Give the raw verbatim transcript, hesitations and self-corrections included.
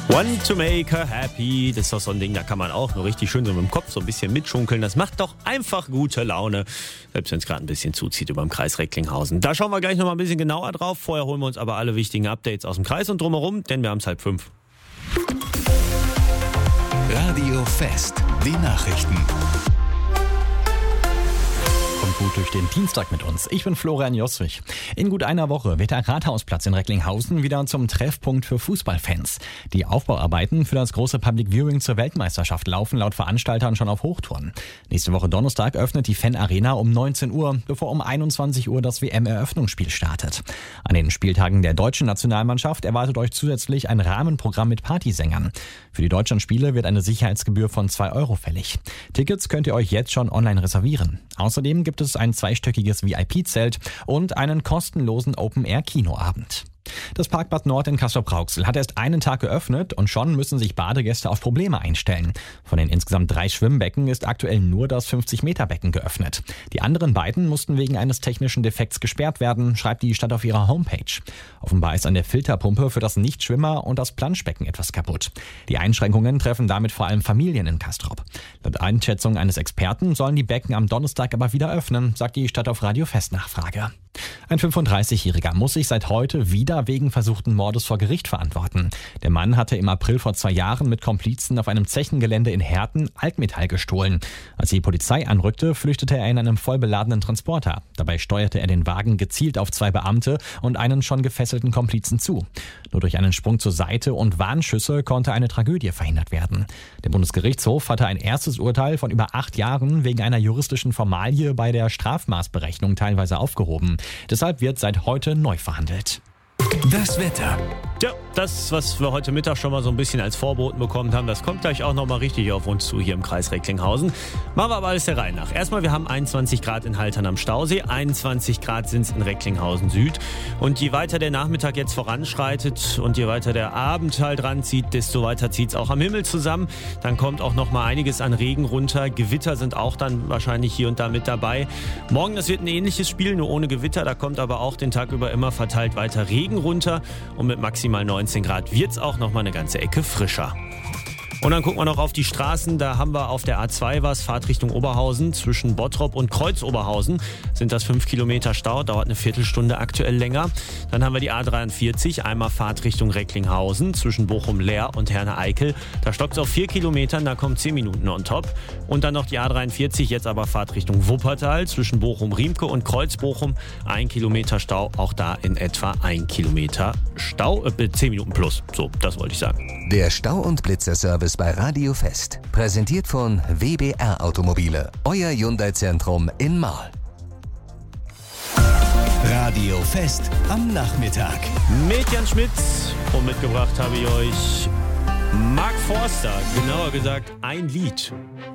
Want to make her happy. Das ist doch so ein Ding, da kann man auch nur richtig schön so mit dem Kopf so ein bisschen mitschunkeln. Das macht doch einfach gute Laune. Selbst wenn es gerade ein bisschen zuzieht über dem Kreis Recklinghausen. Da schauen wir gleich noch mal ein bisschen genauer drauf. Vorher holen wir uns aber alle wichtigen Updates aus dem Kreis und drumherum, denn wir haben es halb fünf. Radio Fest, die Nachrichten. Kommt gut durch den Dienstag mit uns. Ich bin Florian Joswig. In gut einer Woche wird der Rathausplatz in Recklinghausen wieder zum Treffpunkt für Fußballfans. Die Aufbauarbeiten für das große Public Viewing zur Weltmeisterschaft laufen laut Veranstaltern schon auf Hochtouren. Nächste Woche Donnerstag öffnet die Fan-Arena um neunzehn Uhr, bevor um einundzwanzig Uhr das W M-Eröffnungsspiel startet. An den Spieltagen der deutschen Nationalmannschaft erwartet euch zusätzlich ein Rahmenprogramm mit Partysängern. Für die Deutschlandspiele wird eine Sicherheitsgebühr von zwei Euro fällig. Tickets könnt ihr euch jetzt schon online reservieren. Außerdem gibt es ein zweistöckiges V I P-Zelt und einen kostenlosen Open-Air-Kinoabend. Das Parkbad Nord in Castrop-Rauxel hat erst einen Tag geöffnet und schon müssen sich Badegäste auf Probleme einstellen. Von den insgesamt drei Schwimmbecken ist aktuell nur das fünfzig-Meter-Becken geöffnet. Die anderen beiden mussten wegen eines technischen Defekts gesperrt werden, schreibt die Stadt auf ihrer Homepage. Offenbar ist an der Filterpumpe für das Nichtschwimmer und das Planschbecken etwas kaputt. Die Einschränkungen treffen damit vor allem Familien in Castrop. Laut Einschätzung eines Experten sollen die Becken am Donnerstag aber wieder öffnen, sagt die Stadt auf Radio Fest Nachfrage. Ein fünfunddreißigjähriger muss sich seit heute wieder wegen versuchten Mordes vor Gericht verantworten. Der Mann hatte im April vor zwei Jahren mit Komplizen auf einem Zechengelände in Herten Altmetall gestohlen. Als die Polizei anrückte, flüchtete er in einem vollbeladenen Transporter. Dabei steuerte er den Wagen gezielt auf zwei Beamte und einen schon gefesselten Komplizen zu. Nur durch einen Sprung zur Seite und Warnschüsse konnte eine Tragödie verhindert werden. Der Bundesgerichtshof hatte ein erstes Urteil von über acht Jahren wegen einer juristischen Formalie bei der Strafmaßberechnung teilweise aufgehoben. Deshalb wird seit heute neu verhandelt. Das Wetter. Ja, das, was wir heute Mittag schon mal so ein bisschen als Vorboten bekommen haben, das kommt gleich auch noch mal richtig auf uns zu hier im Kreis Recklinghausen. Machen wir aber alles der Reihe nach. Erstmal, wir haben einundzwanzig Grad in Haltern am Stausee, einundzwanzig Grad sind es in Recklinghausen Süd. Und je weiter der Nachmittag jetzt voranschreitet und je weiter der Abend halt ranzieht, desto weiter zieht es auch am Himmel zusammen. Dann kommt auch noch mal einiges an Regen runter. Gewitter sind auch dann wahrscheinlich hier und da mit dabei. Morgen, das wird ein ähnliches Spiel, nur ohne Gewitter. Da kommt aber auch den Tag über immer verteilt weiter Regen runter. Und mit maximal neunzehn Grad wird es auch noch mal eine ganze Ecke frischer. Und dann gucken wir noch auf die Straßen. Da haben wir auf der A zwei was, Fahrtrichtung Oberhausen. Zwischen Bottrop und Kreuz-Oberhausen sind das fünf Kilometer Stau, dauert eine Viertelstunde aktuell länger. Dann haben wir die A dreiundvierzig, einmal Fahrtrichtung Recklinghausen zwischen Bochum-Leer und Herne-Eickel. Da stockt es auf vier Kilometern, da kommen zehn Minuten on top. Und dann noch die A dreiundvierzig, jetzt aber Fahrtrichtung Wuppertal zwischen Bochum-Riemke und Kreuz-Bochum. Ein Kilometer Stau, auch da in etwa ein Kilometer Stau, äh, zehn Minuten plus. So, das wollte ich sagen. Der Stau- und Blitzerservice bei Radio Fest. Präsentiert von W B R Automobile. Euer Hyundai-Zentrum in Marl. Radio Fest am Nachmittag. Mit Jan Schmitz. Und mitgebracht habe ich euch Mark Forster. Genauer gesagt ein Lied.